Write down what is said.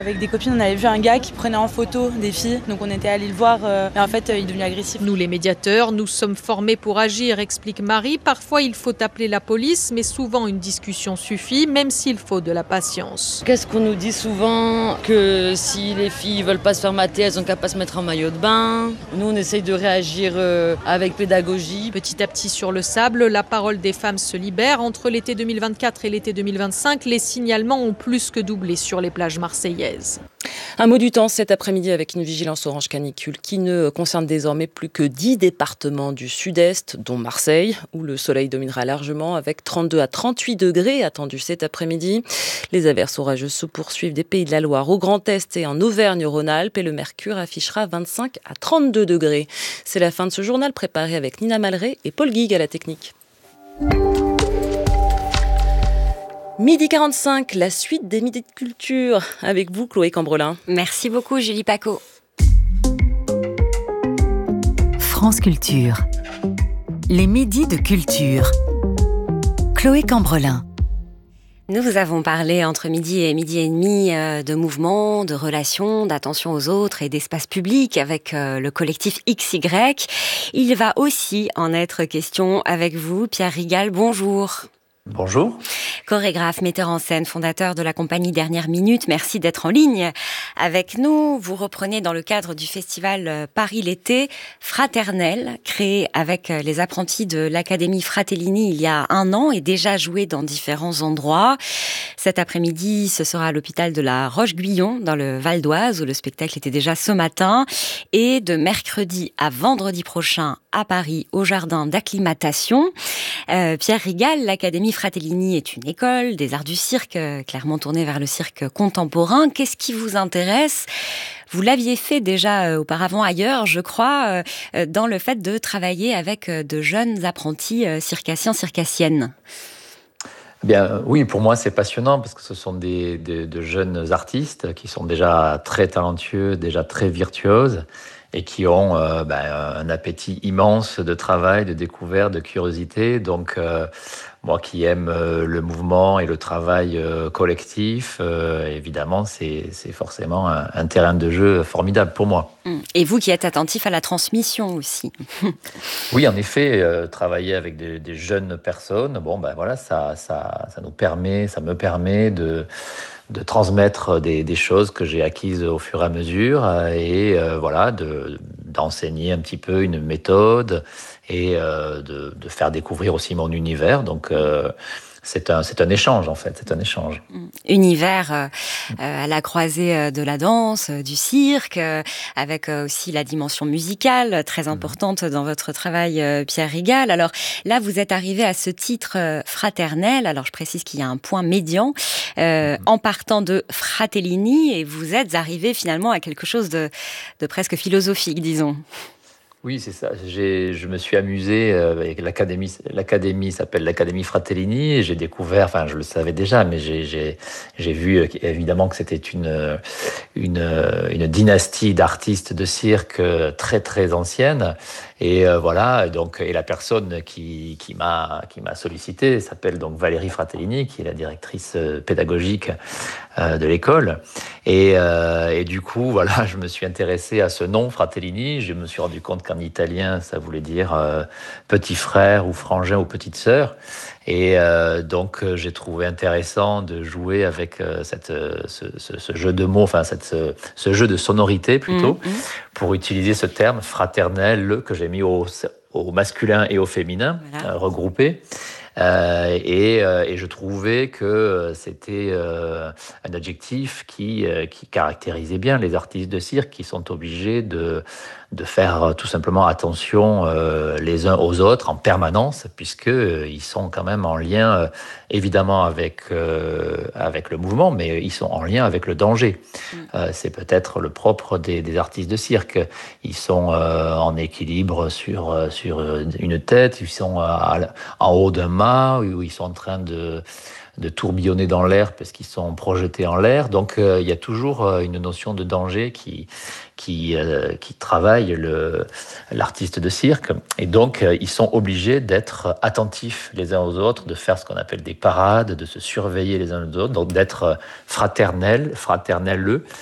Avec des copines, on avait vu un gars qui prenait en photo des filles, donc on était allé le voir, et en fait, il est devenu agressif. Nous, les médiateurs, nous sommes formés pour agir, explique Marie. Parfois, il faut appeler la police, mais souvent une discussion suffit, même s'il faut de la patience. Qu'est-ce qu'on nous dit souvent? Que si les filles veulent pas se faire mater, elles ont qu'à pas se mettre en maillot de bain. Nous, on essaye de réagir avec pédagogie. Petit à petit sur le sable, la parole des femmes se libère. Entre l'été 2024 et l'été 2025, les signalements ont plus que doublé sur les plages marseillaises. Un mot du temps cet après-midi avec une vigilance orange canicule qui ne concerne désormais plus que 10 départements du sud-est, dont Marseille, où le soleil dominera largement avec 32 à 38 degrés attendus cet après-midi. Les averses orageuses se poursuivent des Pays de la Loire au Grand Est et en Auvergne-Rhône-Alpes et le mercure affichera 25 à 32 degrés. C'est la fin de ce journal préparé avec Nina Malré et Paul Guigues à la technique. Midi 45, la suite des Midis de Culture. Avec vous, Chloé Cambrelin. Merci beaucoup, Julie Paco. France Culture. Les Midis de Culture. Chloé Cambrelin. Nous vous avons parlé entre midi et demi de mouvements, de relations, d'attention aux autres et d'espace public avec le collectif XY. Il va aussi en être question avec vous, Pierre Rigal. Bonjour. Bonjour. Chorégraphe, metteur en scène, fondateur de la compagnie Dernière Minute, merci d'être en ligne avec nous. Vous reprenez dans le cadre du festival Paris l'été Fraternel, créé avec les apprentis de l'Académie Fratellini il y a 1 an et déjà joué dans différents endroits. Cet après-midi, ce sera à l'hôpital de la Roche-Guyon dans le Val d'Oise où le spectacle était déjà ce matin et de mercredi à vendredi prochain à Paris au jardin d'acclimatation. Pierre Rigal, l'Académie Fratellini est une école des arts du cirque, clairement tournée vers le cirque contemporain. Qu'est-ce qui vous intéresse ? Vous l'aviez fait déjà auparavant ailleurs, je crois, dans le fait de travailler avec de jeunes apprentis circassiens, circassiennes. Bien, oui, pour moi, c'est passionnant parce que ce sont de jeunes artistes qui sont déjà très talentueux, déjà très virtuoses et qui ont un appétit immense de travail, de découverte, de curiosité. Donc, moi qui aime le mouvement et le travail collectif, évidemment, c'est forcément un terrain de jeu formidable pour moi. Et vous qui êtes attentif à la transmission aussi. Oui, en effet, travailler avec des jeunes personnes, ça me permet de transmettre des choses que j'ai acquises au fur et à mesure et d'enseigner un petit peu une méthode et de faire découvrir aussi mon univers. Donc, c'est un échange, en fait. C'est un échange. Univers à la croisée de la danse, du cirque, avec aussi la dimension musicale très importante dans votre travail, Pierre Rigal. Alors là, vous êtes arrivé à ce titre fraternel. Alors je précise qu'il y a un point médian en partant de Fratellini et vous êtes arrivé finalement à quelque chose de presque philosophique, disons. Oui, c'est ça. Je me suis amusé avec l'académie. L'académie s'appelle l'Académie Fratellini et j'ai découvert, enfin, je le savais déjà, mais j'ai vu évidemment que c'était une dynastie d'artistes de cirque très très ancienne. Et et la personne qui m'a sollicité s'appelle donc Valérie Fratellini, qui est la directrice pédagogique de l'école. Et du coup, je me suis intéressé à ce nom Fratellini. Je me suis rendu compte qu'en italien, ça voulait dire petit frère ou frangin ou petite sœur. Et donc, j'ai trouvé intéressant de jouer avec ce jeu de mots, ce jeu de sonorité plutôt, pour utiliser ce terme fraternel que j'ai mis au masculin et au féminin, regroupé. Et je trouvais que c'était un adjectif qui caractérisait bien les artistes de cirque qui sont obligés de faire tout simplement attention les uns aux autres en permanence puisqu'ils sont quand même en lien évidemment avec le mouvement, mais ils sont en lien avec le danger. C'est peut-être le propre des artistes de cirque. Ils sont en équilibre sur une tête, ils sont en haut d'un mât où ils sont en train de tourbillonner dans l'air parce qu'ils sont projetés en l'air. Donc il y a toujours une notion de danger qui travaille l'artiste de cirque. Et donc, ils sont obligés d'être attentifs les uns aux autres, de faire ce qu'on appelle des parades, de se surveiller les uns aux autres, donc d'être fraternelleux.